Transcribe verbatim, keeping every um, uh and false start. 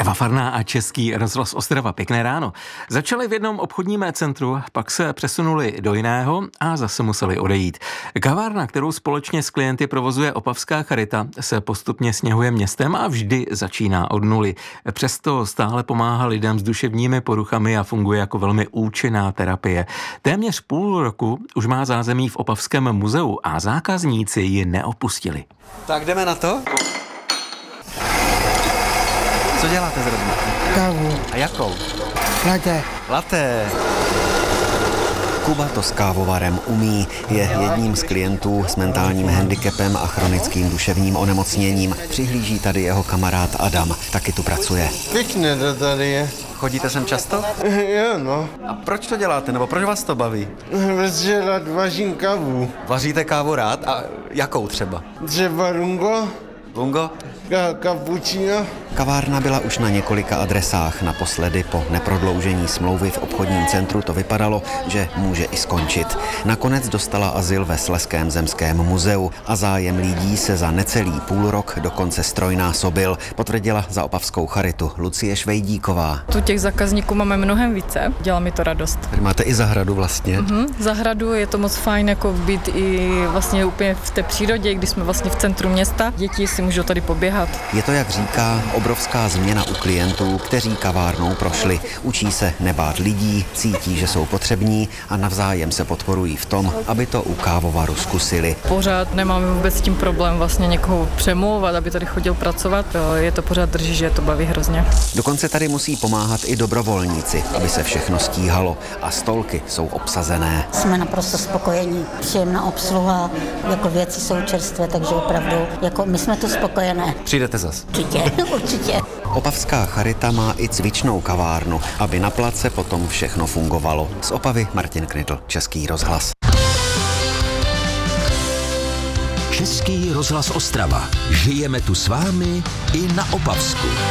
Eva Farná a Český rozhlas Ostrava. Pěkné ráno. Začali v jednom obchodním centru, pak se přesunuli do jiného a zase museli odejít. Kavárna, kterou společně s klienty provozuje Opavská charita, se postupně sněhuje městem a vždy začíná od nuly. Přesto stále pomáhá lidem s duševními poruchami a funguje jako velmi účinná terapie. Téměř půl roku už má zázemí v Opavském muzeu a zákazníci ji neopustili. Tak jdeme na to? Co děláte zrovna? Kávu. A jakou? Latte. Latte. Kuba to s kávovarem umí, je jedním z klientů s mentálním handicapem a chronickým duševním onemocněním. Přihlíží tady jeho kamarád Adam, taky tu pracuje. Pěkně to tady je. Chodíte sem často? Jo, no. A proč to děláte, nebo proč vás to baví? Protože rád vařím kávu. Vaříte kávu rád? A jakou třeba? Třeba lungo, Lungo? ka- cappuccino. Kavárna byla už na několika adresách. Naposledy po neprodloužení smlouvy v obchodním centru to vypadalo, že může i skončit. Nakonec dostala azyl ve Slezském zemském muzeu a zájem lidí se za necelý půl rok dokonce strojnásobil, potvrdila za Opavskou charitu Lucie Švejdíková. Tu těch zákazníků máme mnohem více, dělá mi to radost. Tady máte i zahradu vlastně. Mhm, zahradu je to moc fajn jako být i vlastně úplně v té přírodě, když jsme vlastně v centru města. Děti si můžou tady poběhat. Je to, jak říká, obrovská změna u klientů, kteří kavárnou prošli. Učí se nebát lidí, cítí, že jsou potřební a navzájem se podporují v tom, aby to u kávovaru zkusili. Pořád nemáme vůbec s tím problém vlastně někoho přemlouvat, aby tady chodil pracovat. Je to pořád drží, že je to baví hrozně. Dokonce tady musí pomáhat i dobrovolníci, aby se všechno stíhalo a stolky jsou obsazené. Jsme naprosto spokojení, příjemná obsluha, jako věci jsou čerstvé, takže opravdu, jako my jsme tu spokojené. Přijdete zas. Určitě, určitě. Opavská charita má i cvičnou kavárnu, aby na place potom všechno fungovalo. Z Opavy Martin Knitl, Český rozhlas. Český rozhlas Ostrava. Žijeme tu s vámi i na Opavsku.